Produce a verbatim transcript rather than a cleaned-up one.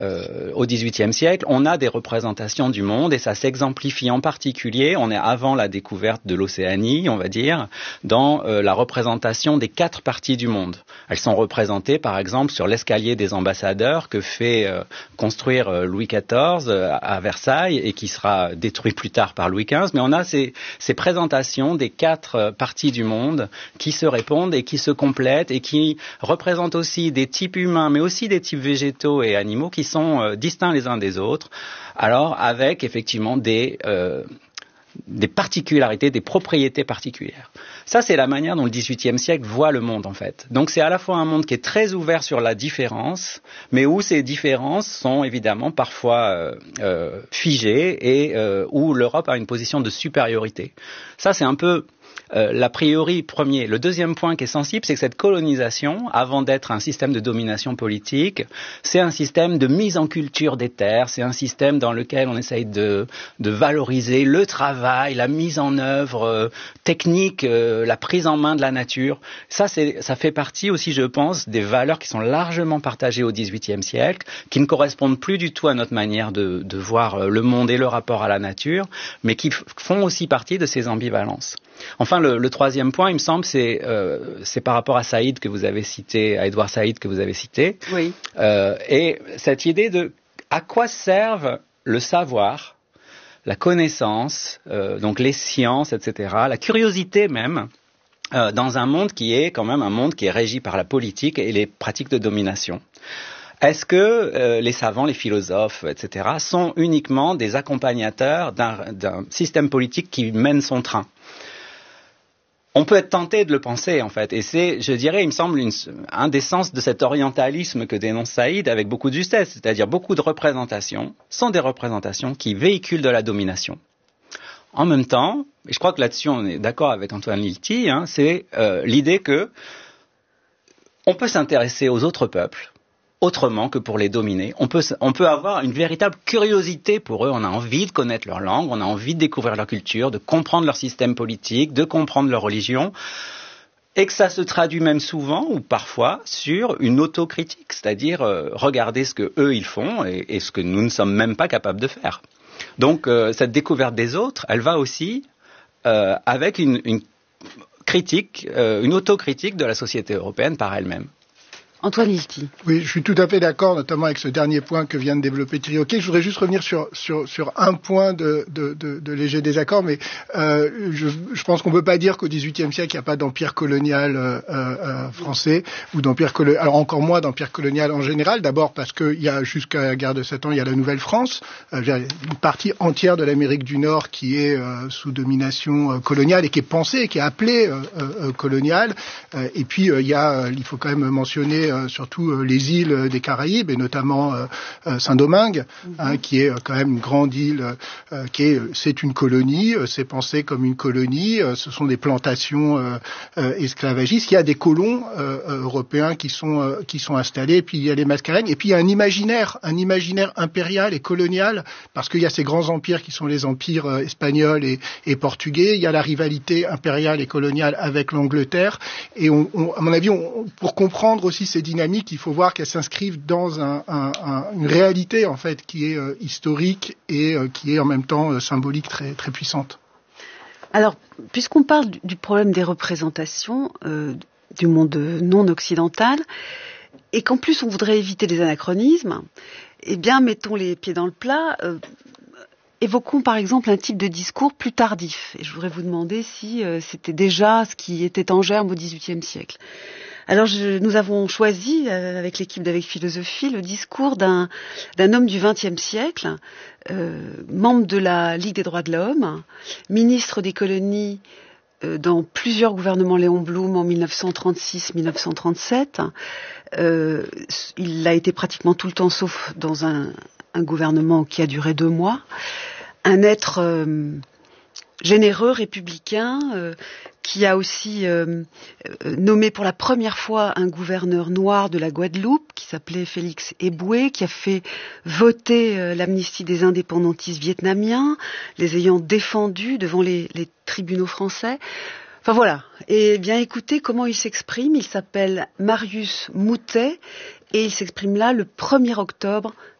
euh, au dix-huitième siècle, on a des représentations du monde et ça s'exemplifie en particulier, on est avant la découverte de l'Océanie, on va dire, dans euh, la représentation des quatre parties du monde. Elles sont représentées, par exemple, sur l'escalier des ambassadeurs que fait euh, construire euh, Louis quatorze euh, à Versailles et qui sera détruit plus tard par Louis quinze. Mais on a ces, ces présentations des quatre euh, parties du monde qui se répondent et qui se complètent et qui représentent aussi des types humains, mais aussi des types végétaux et animaux qui sont euh, distincts les uns des autres. Alors, avec effectivement des... Euh, des particularités, des propriétés particulières. Ça, c'est la manière dont le dix-huitième siècle voit le monde, en fait. Donc, c'est à la fois un monde qui est très ouvert sur la différence, mais où ces différences sont évidemment parfois euh, euh, figées et euh, où l'Europe a une position de supériorité. Ça, c'est un peu euh, l'a priori premier. Le deuxième point qui est sensible, c'est que cette colonisation, avant d'être un système de domination politique, c'est un système de mise en culture des terres, c'est un système dans lequel on essaye de, de valoriser le travail, la mise en œuvre euh, technique, euh, la prise en main de la nature. Ça, c'est, ça fait partie aussi, je pense, des valeurs qui sont largement partagées au dix-huitième siècle, qui ne correspondent plus du tout à notre manière de, de voir le monde et le rapport à la nature, mais qui f- font aussi partie de ces ambivalences. Enfin, le, le troisième point, il me semble, c'est, euh, c'est par rapport à Saïd que vous avez cité, à Édouard Saïd que vous avez cité. Oui. Euh, et cette idée de à quoi servent le savoir, la connaissance, euh, donc les sciences, et cetera, la curiosité même, euh, dans un monde qui est quand même un monde qui est régi par la politique et les pratiques de domination. Est-ce que euh, les savants, les philosophes, et cetera, sont uniquement des accompagnateurs d'un, d'un système politique qui mène son train ? On peut être tenté de le penser, en fait, et c'est, je dirais, il me semble, une, un des sens de cet orientalisme que dénonce Saïd avec beaucoup de justesse, c'est-à-dire beaucoup de représentations sont des représentations qui véhiculent de la domination. En même temps, et je crois que là-dessus on est d'accord avec Antoine Lilti, hein, c'est euh, l'idée que on peut s'intéresser aux autres peuples autrement que pour les dominer. On peut, on peut avoir une véritable curiosité pour eux. On a envie de connaître leur langue, on a envie de découvrir leur culture, de comprendre leur système politique, de comprendre leur religion. Et que ça se traduit même souvent, ou parfois, sur une autocritique. C'est-à-dire, euh, regarder ce que eux ils font et, et ce que nous ne sommes même pas capables de faire. Donc, euh, cette découverte des autres, elle va aussi euh, avec une, une critique, euh, une autocritique de la société européenne par elle-même. Antoine Lilti. Oui, je suis tout à fait d'accord, notamment avec ce dernier point que vient de développer Thierry Hockey. Je voudrais juste revenir sur sur sur un point de de de, de léger désaccord, mais euh, je, je pense qu'on peut pas dire qu'au dix-huitième siècle il n'y a pas d'empire colonial euh, euh, français ou d'empire colonial, alors encore moins d'empire colonial en général. D'abord parce qu'il y a jusqu'à la guerre de Sept Ans, il y a la Nouvelle-France, euh, une partie entière de l'Amérique du Nord qui est euh, sous domination euh, coloniale et qui est pensée, qui est appelée euh, euh, coloniale. Euh, et puis euh, il y a, euh, il faut quand même mentionner Euh, surtout euh, les îles euh, des Caraïbes et notamment euh, euh, Saint-Domingue, mm-hmm. hein, qui est euh, quand même une grande île, euh, qui est, c'est une colonie, euh, c'est pensé comme une colonie, euh, ce sont des plantations euh, euh, esclavagistes. Il y a des colons euh, européens qui sont euh, qui sont installés, puis il y a les Mascareignes, et puis il y a un imaginaire, un imaginaire impérial et colonial, parce qu'il y a ces grands empires qui sont les empires euh, espagnols et, et portugais. Il y a la rivalité impériale et coloniale avec l'Angleterre, et on, on, à mon avis, on, pour comprendre aussi ces dynamiques, il faut voir qu'elles s'inscrivent dans un, un, un, une réalité en fait qui est euh, historique et euh, qui est en même temps euh, symbolique très très puissante. Alors, puisqu'on parle du, du problème des représentations euh, du monde non occidental, et qu'en plus on voudrait éviter les anachronismes, eh bien mettons les pieds dans le plat. Euh, Évoquons par exemple un type de discours plus tardif. Et je voudrais vous demander si euh, c'était déjà ce qui était en germe au dix-huitième siècle. Alors je, nous avons choisi, euh, avec l'équipe d'Avec Philosophie, le discours d'un, d'un homme du vingtième siècle, euh, membre de la Ligue des droits de l'homme, ministre des colonies euh, dans plusieurs gouvernements Léon Blum en dix-neuf cent trente-six dix-neuf cent trente-sept. Euh, il a été pratiquement tout le temps, sauf dans un, un gouvernement qui a duré deux mois. Un être euh, généreux, républicain, euh, qui a aussi euh, nommé pour la première fois un gouverneur noir de la Guadeloupe, qui s'appelait Félix Éboué, qui a fait voter euh, l'amnistie des indépendantistes vietnamiens, les ayant défendus devant les, les tribunaux français. Enfin voilà. Et bien écoutez comment il s'exprime. Il s'appelle Marius Moutet et il s'exprime là le premier octobre